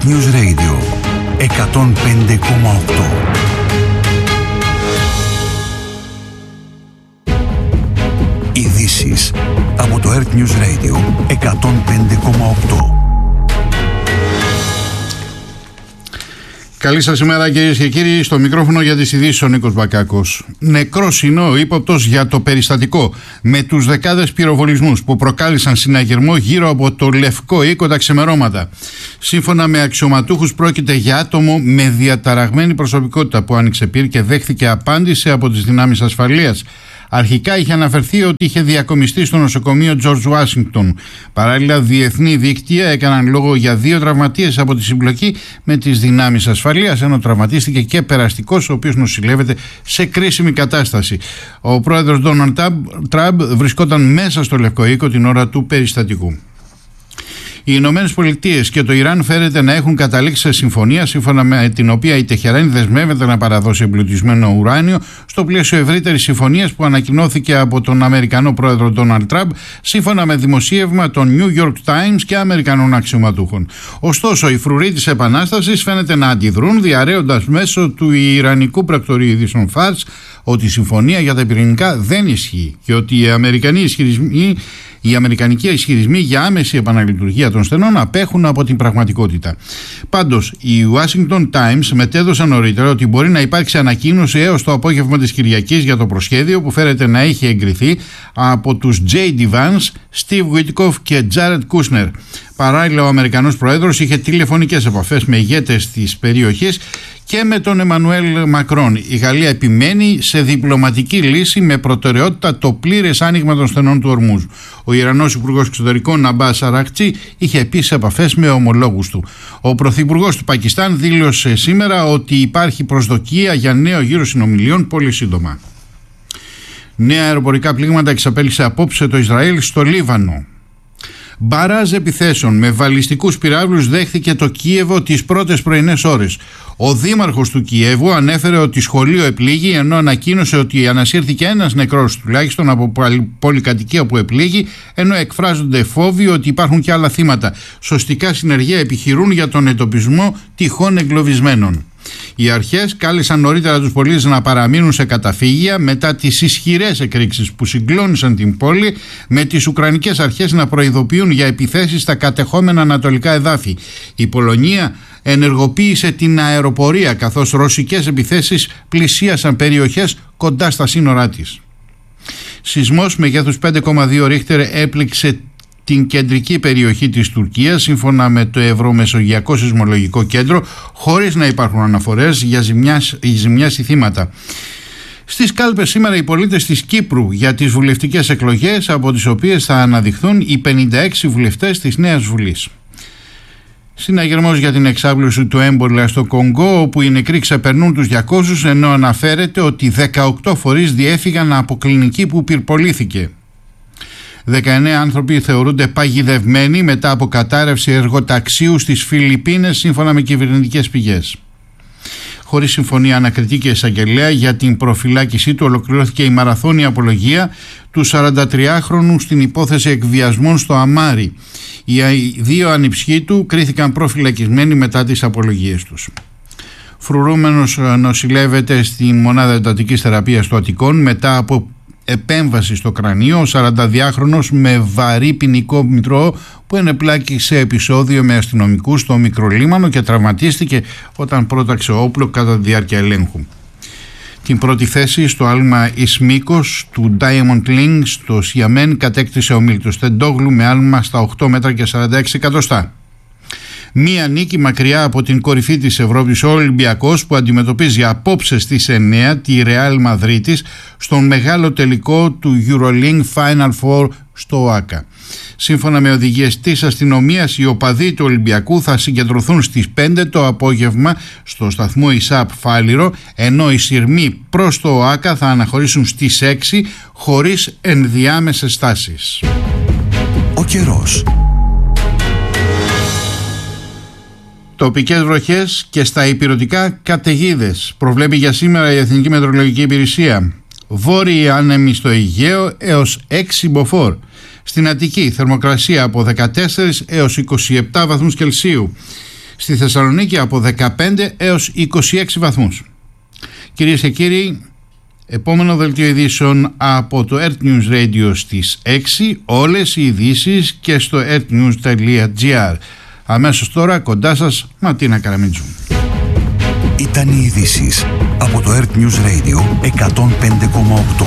News Radio 105,8. Ειδήσεις από το Earth News Radio 105,8. Καλή σας ημέρα, κυρίες και κύριοι. Στο μικρόφωνο για τις ειδήσεις ο Νίκος Μπακάκος. Νεκρός είναι ο ύποπτος για το περιστατικό με τους δεκάδες πυροβολισμούς που προκάλεσαν συναγερμό γύρω από το Λευκό Οίκο τα ξημερώματα. Σύμφωνα με αξιωματούχους, πρόκειται για άτομο με διαταραγμένη προσωπικότητα που άνοιξε πυρ και δέχθηκε απάντηση από τις δυνάμεις ασφαλείας. Αρχικά είχε αναφερθεί ότι είχε διακομιστεί στο νοσοκομείο George Washington. Παράλληλα, διεθνή δίκτυα έκαναν λόγο για 2 τραυματίες από τη συμπλοκή με τις δυνάμεις ασφαλείας, ενώ τραυματίστηκε και περαστικός, ο οποίος νοσηλεύεται σε κρίσιμη κατάσταση. Ο πρόεδρος Ντόναλντ Τραμπ βρισκόταν μέσα στο Λευκό Οίκο την ώρα του περιστατικού. Οι Ηνωμένες Πολιτείες και το Ιράν φέρεται να έχουν καταλήξει σε συμφωνία, σύμφωνα με την οποία η Τεχεράνη δεσμεύεται να παραδώσει εμπλουτισμένο ουράνιο στο πλαίσιο ευρύτερης συμφωνίας που ανακοινώθηκε από τον Αμερικανό πρόεδρο Ντόναλντ Τραμπ, σύμφωνα με δημοσίευμα των New York Times και Αμερικανών αξιωματούχων. Ωστόσο, οι φρουροί της Επανάστασης φαίνεται να αντιδρούν, διαρρέοντας μέσω του Ιρανικού πρακτορείου ειδήσεων Fars ότι η συμφωνία για τα πυρηνικά δεν ισχύει και ότι οι αμερικανικοί ισχυρισμοί για άμεση επαναλειτουργία των στενών απέχουν από την πραγματικότητα. Πάντως, οι Washington Times μετέδωσαν νωρίτερα ότι μπορεί να υπάρξει ανακοίνωση έως το απόγευμα της Κυριακής για το προσχέδιο που φέρεται να έχει εγκριθεί από τους J.D. Vance, Steve Witkoff και Jared Kushner. Παράλληλα, ο Αμερικανός Πρόεδρος είχε τηλεφωνικές επαφές με ηγέτες της περιοχής και με τον Εμμανουέλ Μακρόν. Η Γαλλία επιμένει σε διπλωματική λύση με προτεραιότητα το πλήρες άνοιγμα των στενών του Ορμούζ. Ο Ιρανός Υπουργός Εξωτερικών Αμπάς Αρακτσί είχε επίσης επαφές με ομολόγους του. Ο Πρωθυπουργός του Πακιστάν δήλωσε σήμερα ότι υπάρχει προσδοκία για νέο γύρο συνομιλιών πολύ σύντομα. Νέα αεροπορικά πλήγματα εξαπέλυσε απόψε το Ισραήλ στο Λίβανο. Μπαράζ επιθέσεων με βαλιστικούς πυράβλους δέχθηκε το Κίεβο τις πρώτες πρωινές ώρες. Ο δήμαρχος του Κιέβου ανέφερε ότι σχολείο επλήγει, ενώ ανακοίνωσε ότι ανασύρθηκε ένας νεκρός τουλάχιστον από πολυκατοικία που επλήγει, ενώ εκφράζονται φόβοι ότι υπάρχουν και άλλα θύματα. Σωστικά συνεργεία επιχειρούν για τον εντοπισμό τυχόν εγκλωβισμένων. Οι αρχές κάλεσαν νωρίτερα τους πολίτες να παραμείνουν σε καταφύγια μετά τις ισχυρές εκρήξεις που συγκλώνησαν την πόλη, με τις Ουκρανικές αρχές να προειδοποιούν για επιθέσεις στα κατεχόμενα ανατολικά εδάφη. Η Πολωνία ενεργοποίησε την αεροπορία, καθώς ρωσικές επιθέσεις πλησίασαν περιοχές κοντά στα σύνορά της. Σεισμός μεγέθους 5,2 ρίχτερ έπληξε την κεντρική περιοχή της Τουρκίας, σύμφωνα με το Ευρωμεσογειακό Σεισμολογικό Κέντρο, χωρίς να υπάρχουν αναφορές για ζημιάς ή θύματα. Στις κάλπες σήμερα οι πολίτες της Κύπρου για τις βουλευτικές εκλογές, από τις οποίες θα αναδειχθούν οι 56 βουλευτές της Νέας Βουλής. Συναγερμός για την εξάπλωση του έμπολα στο Κονγκό, όπου οι νεκροί ξεπερνούν τους 200, ενώ αναφέρεται ότι 18 φορείς διέφυγαν από κλινική που πυρπολήθηκε. 19 άνθρωποι θεωρούνται παγιδευμένοι μετά από κατάρρευση εργοταξίου στις Φιλιππίνες, σύμφωνα με κυβερνητικές πηγές. Χωρίς συμφωνία ανακριτή και εισαγγελέα για την προφυλάκησή του, ολοκληρώθηκε η μαραθώνια απολογία του 43χρονου στην υπόθεση εκβιασμών στο Αμάρι. Οι 2 ανιψιοί του κρίθηκαν προφυλακισμένοι μετά τις απολογίες τους. Φρουρούμενος νοσηλεύεται στην μονάδα εντατικής θεραπείας του Αττικών μετά από επέμβαση στο κρανίο. Ο 42χρονος με βαρύ ποινικό μητρό που ενεπλάκη σε επεισόδιο με αστυνομικούς στο Μικρολίμανο και τραυματίστηκε όταν πρόταξε όπλο κατά τη διάρκεια ελέγχου. Την πρώτη θέση στο άλμα Ισμίκος του Diamond League στο Σιαμέν κατέκτησε ο Μίλτος Τεντόγλου με άλμα στα 8 μέτρα και 46 εκατοστά. Μία νίκη μακριά από την κορυφή της Ευρώπης, ο Ολυμπιακός, που αντιμετωπίζει απόψε στις 9 τη Ρεάλ Μαδρίτης στον μεγάλο τελικό του EuroLeague Final Four στο ΟΑΚΑ. Σύμφωνα με οδηγίες της αστυνομίας, οι οπαδοί του Ολυμπιακού θα συγκεντρωθούν στις 5 το απόγευμα στο σταθμό ΙΣΑΠ Φάληρο, ενώ οι σειρμοί προς το ΟΑΚΑ θα αναχωρήσουν στις 6 χωρίς ενδιάμεσες στάσεις. Ο καιρός. Τοπικές βροχές και στα ηπειρωτικά καταιγίδες προβλέπει για σήμερα η Εθνική Μετεωρολογική Υπηρεσία. Βόρειοι άνεμοι στο Αιγαίο έως 6 μποφόρ. Στην Αττική θερμοκρασία από 14 έως 27 βαθμούς Κελσίου. Στη Θεσσαλονίκη από 15 έως 26 βαθμούς. Κυρίες και κύριοι, επόμενο δελτίο ειδήσεων από το Earth News Radio στις 6, όλες οι ειδήσεις και στο earthnews.gr. Αμέσως τώρα κοντά σας Ματίνα Καραμίτζου. Ήταν οι ειδήσεις από το Earth News Radio 105,8.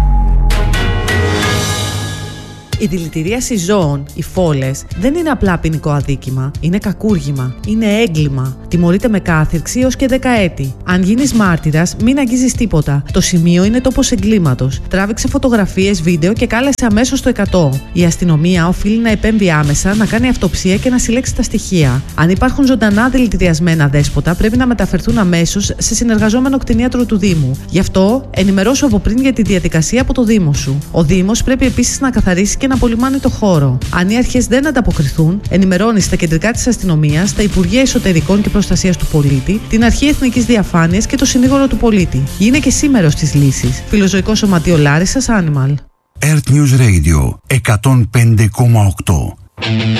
Η δηλητηρίαση ζώων, οι φόλες, δεν είναι απλά ποινικό αδίκημα. Είναι κακούργημα. Είναι έγκλημα. Τιμωρείται με κάθυρξη έως και 10 έτη. Αν γίνεις μάρτυρας, μην αγγίζεις τίποτα. Το σημείο είναι τόπος εγκλήματος. Τράβηξε φωτογραφίες, βίντεο και κάλεσε αμέσως το 100. Η αστυνομία οφείλει να επέμβει άμεσα, να κάνει αυτοψία και να συλλέξει τα στοιχεία. Αν υπάρχουν ζωντανά δηλητηριασμένα δέσποτα, πρέπει να μεταφερθούν αμέσως σε συνεργαζόμενο κτηνίατρο του Δήμου. Γι' αυτό, ενημερώσου από πριν για τη διαδικασία από το Δήμο σου. Ο Δήμος πρέπει επίσης να καθαρίσει και να απολυμάνει το χώρο. Αν οι αρχές δεν ανταποκριθούν, ενημερώνει στα κεντρικά της αστυνομίας, τα Υπουργεία Εσωτερικών και Προστασίας του Πολίτη, την Αρχή Εθνικής Διαφάνειας και το Συνήγορο του Πολίτη. Γίνε και εσύ μέρος της λύσης. Φιλοζωικό Σωματείο Λάρισσας, Animal. Earth News Radio 105,8.